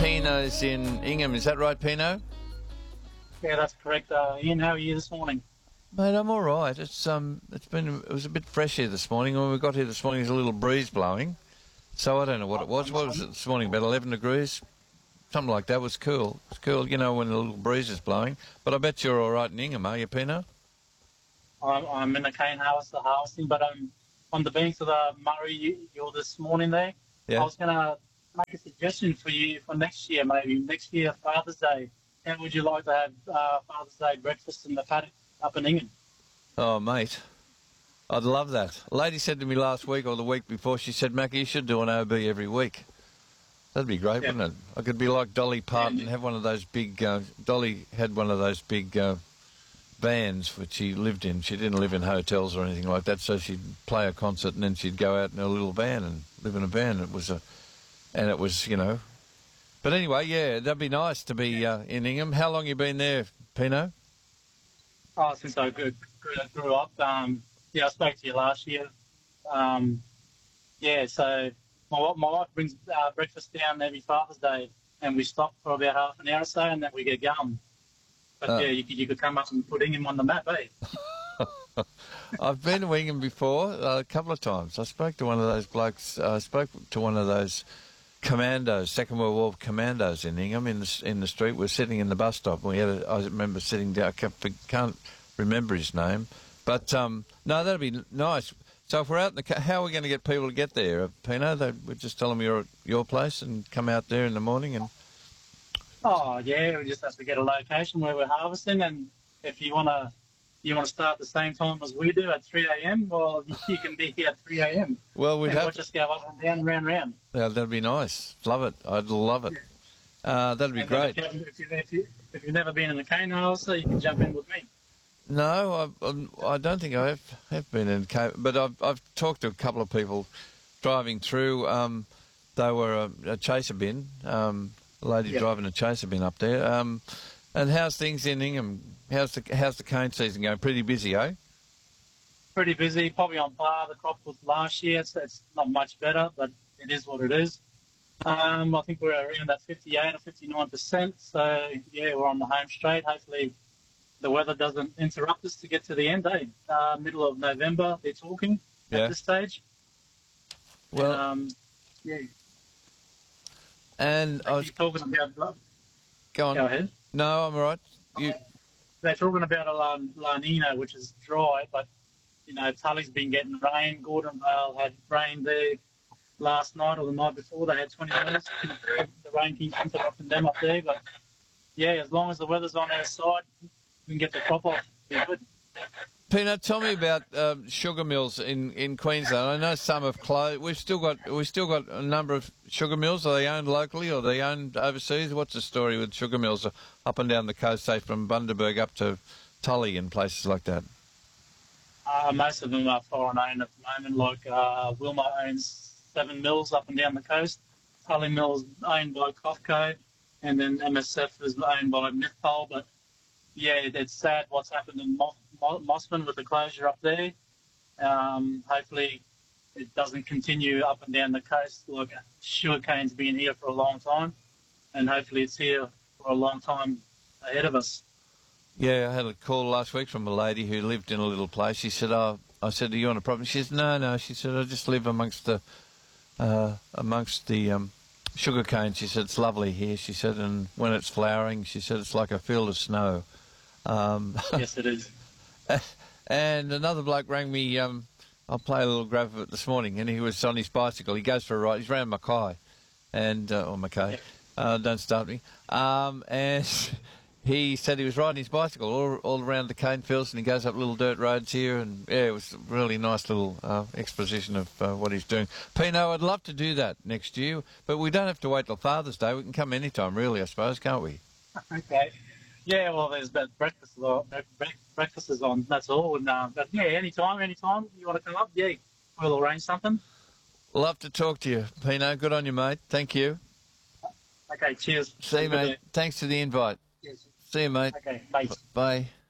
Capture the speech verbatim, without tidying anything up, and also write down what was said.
Pino's in Ingham. Is that right, Pino? Yeah, that's correct. Uh, Ian, how are you this morning? Mate, I'm all right. It's um, it's been it was a bit fresh here this morning. When we got here this morning, there's a little breeze blowing. So I don't know what it was. What was it this morning? About eleven degrees, something like that. It was cool. It's cool, you know, when the little breeze is blowing. But I bet you're all right in Ingham, are you, Pino? I'm, I'm in the cane harvester harvesting, but I'm on the banks of the Murray. You, you're this morning there. Yeah. I was going to make a suggestion for you for next year, maybe next year Father's Day. How would you like to have uh, Father's Day breakfast in the paddock up in Ingham? Oh, mate, I'd love that. A lady said to me last week or the week before, she said, Mackie, you should do an O B every week. That'd be great, yeah. Wouldn't it? I could be like Dolly Parton and have one of those big... Uh, Dolly had one of those big uh, vans which she lived in. She didn't live in hotels or anything like that, so she'd play a concert and then she'd go out in a little van and live in a van. It was a... And it was, you know... But anyway, yeah, that'd be nice to be uh, in Ingham. How long you been there, Pino? Oh, since I grew, grew, grew up. Um, yeah, I spoke to you last year. Um, yeah, so my, my wife brings uh, breakfast down every Father's Day, and we stop for about half an hour or so, and then we get going. But uh, yeah, you, you could come up and put Ingham on the map, eh? I've been to Ingham before uh, a couple of times. I spoke to one of those blokes. I uh, spoke to one of those commandos, Second World War commandos in Ingham in the in the street. We're sitting in the bus stop. And we had a, I remember sitting down. I can't, can't remember his name, but um, no, that'd be nice. So if we're out in the, how are we going to get people to get there, Pino? They would just tell them you're at your place and come out there in the morning and. Oh yeah, we just have to get a location where we're harvesting, and if you want to. You want to start the same time as we do at three a m? Well, you can be here at three a m. Well, we'd and have we'll just go up and down, round, round. Yeah, that'd be nice. Love it. I'd love it. Yeah. Uh, that'd be and great. If, you, if, you, if, you, if you've never been in the cane harvester, you can jump in with me. No, I, I, I don't think I have, have been in cane, but I've, I've talked to a couple of people driving through. Um, they were a, a chaser bin, um, a lady yep. driving a chaser bin up there. Um, and how's things in Ingham? How's the how's the cane season going? Pretty busy, eh? Pretty busy. Probably on par the crop with last year. So it's not much better, but it is what it is. Um, I think we're around that fifty-eight or fifty-nine percent. So yeah, we're on the home straight. Hopefully, the weather doesn't interrupt us to get to the end. Eh? Uh, middle of November, they're talking yeah. at this stage. Well, and, um, yeah. And I was talking about. Go on. Go ahead. No, I'm all right. You. Okay. They're talking about a La, La Nina, which is dry, but, you know, Tully's been getting rain. Gordonvale had rain there last night or the night before. They had twenty minutes. The rain keeps interrupting them up there. But, yeah, as long as the weather's on our side, we can get the crop off. Be good. Pino, tell me about um, sugar mills in, in Queensland. I know some have closed. We've still got we've still got a number of sugar mills. Are they owned locally or are they owned overseas? What's the story with sugar mills up and down the coast, say from Bundaberg up to Tully and places like that? Uh, most of them are foreign owned at the moment. Like uh, Wilmot owns seven mills up and down the coast. Tully Mill's owned by Cofco, and then M S F is owned by Mythpole. But yeah, it's sad what's happened in Moss. Mossman with the closure up there. Um, hopefully it doesn't continue up and down the coast. Like sugarcane's been here for a long time, and hopefully it's here for a long time ahead of us. Yeah, I had a call last week from a lady who lived in a little place. She said, "Oh," I said, "Are you on a property?" She says, "No, no." She said, "I just live amongst the uh, amongst the um, sugarcane." She said, "It's lovely here." She said, "And when it's flowering," she said, "it's like a field of snow." Um, yes, it is. And another bloke rang me. Um, I'll play a little grab of it this morning, and he was on his bicycle. He goes for a ride. He's round Mackay, and uh, or Mackay. Yep. Uh, don't start me. Um, and he said he was riding his bicycle all, all around the cane fields, and he goes up little dirt roads here, and yeah, it was a really nice little uh, exposition of uh, what he's doing. Pino, I'd love to do that next year, but we don't have to wait till Father's Day. We can come anytime, really, I suppose, can't we? Okay. Yeah, well, there's breakfast on. Breakfast is on. That's all. And, uh, but yeah, anytime, anytime you want to come up, yeah, we'll arrange something. Love to talk to you, Pino. Good on you, mate. Thank you. Okay, cheers. See you, mate. Thanks for the invite. Yes. See you, mate. Okay, bye. Bye.